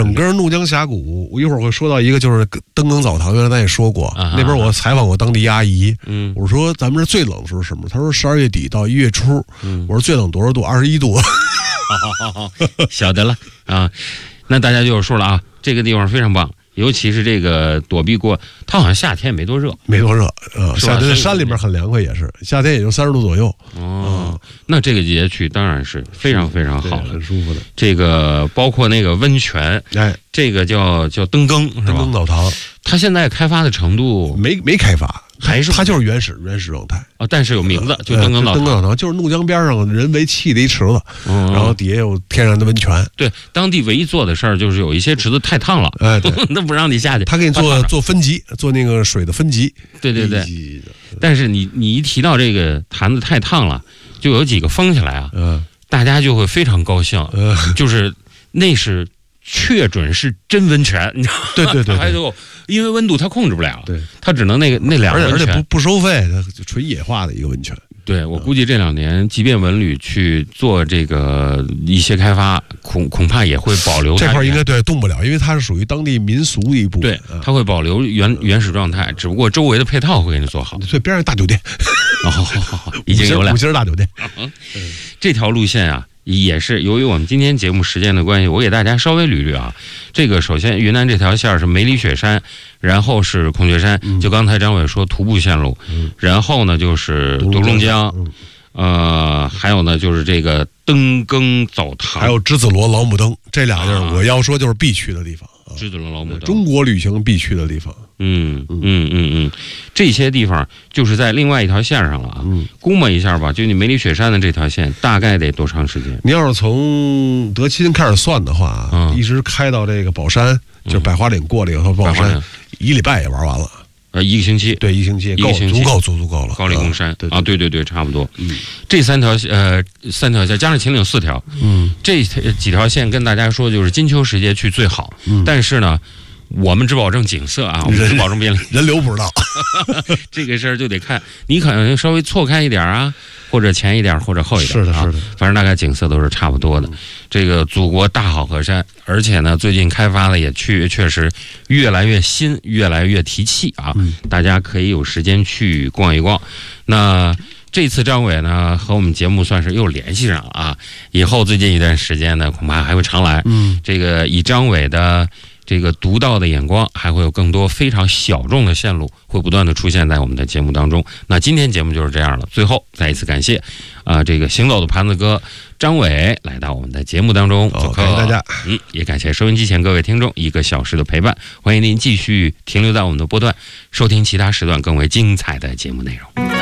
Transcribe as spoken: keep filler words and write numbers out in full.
整个怒江峡谷，我一会儿会说到一个，就是登更澡堂，原来咱也说过，啊、那边我采访过当地阿姨，嗯，我说咱们这最冷的时候是什么？她说十二月底到一月初，嗯，我说最冷多少度？二十一度。 好好好好，晓得了啊。那大家就说了啊，这个地方非常棒。尤其是这个躲避过，它好像夏天没多热， 没多热，呃，夏天山里面很凉快，也是夏天也就三十度左右。 哦，嗯、那这个季节去当然是非常非常好的， 很舒服的。 这个包括那个温泉，哎，这个叫叫登更是吧？ 登更澡堂， 它现在开发的程度没没开发。 还是它就是原始原始状态啊、哦，但是有名字，就登更澡堂。 登更澡堂就是怒江边上人为砌的一池子，嗯、然后底下有天然的温泉。 对，当地唯一做的事儿就是有一些池子太烫了， 哎，对那不让你下去。 他给你做做分级，做那个水的分级。 对对对。但是你你一提到这个坛子太烫了，就有几个封起来啊，嗯，大家就会非常高兴，嗯，就是那是。确准是真温泉，你知道吗？ 对对对， 还有因为温度它控制不了， 对， 它只能那个那两个温泉， 而且不不收费，它纯野化的一个温泉。 对，我估计这两年，即便文旅去做这个一些开发，恐恐怕也会保留这块，应该对动不了，因为它是属于当地民俗的一部分。 对，它会保留原原始状态，只不过周围的配套会给你做好。 对，边上大酒店， 哦，好好好，已经有了五星大酒店。 嗯，这条路线啊。也是由于我们今天节目时间的关系，我给大家稍微捋捋啊。这个首先云南这条线是梅里雪山，然后是孔雀山，嗯、就刚才张伟说徒步线路，嗯、然后呢就是独龙江，嗯、呃，还有呢就是这个登更澡堂， 还有栀子罗老母灯，这俩地儿我要说就是必去的地方。 栀子罗老母灯， 中国旅行必去的地方。 嗯嗯嗯嗯，这些地方就是在另外一条线上了啊。嗯，估摸一下吧，就你梅里雪山的这条线，大概得多长时间？ 你要是从德钦开始算的话，嗯、一直开到这个宝山，就是百花岭过了以后，宝山一礼拜也玩完了。 呃，一个星期， 对，一个星期， 够足够，足足够了。 高黎贡山、 嗯、 啊，对对对，差不多。嗯，这三条呃三条线加上秦岭四条，嗯，这几条线跟大家说，就是金秋时节去最好。嗯，但是呢。我们只保证景色啊，我们只保证便利， 人流不知道。 这个事儿就得看你可能稍微错开一点啊，或者前一点，或者后一点。 是的，是的， 反正大概景色都是差不多的。嗯、这个祖国大好河山，而且呢，最近开发的也确确实越来越新，越来越提气啊。嗯、大家可以有时间去逛一逛。那这次张伟呢和我们节目算是又联系上了啊，以后最近一段时间呢，恐怕还会常来。嗯，这个以张伟的。这个独到的眼光，还会有更多非常小众的线路会不断的出现在我们的节目当中。那今天节目就是这样了，最后再一次感谢啊、呃，这个行走的盘子哥张伟来到我们的节目当中做客， 感谢大家。 嗯，也感谢收音机前各位听众一个小时的陪伴，欢迎您继续停留在我们的波段，收听其他时段更为精彩的节目内容。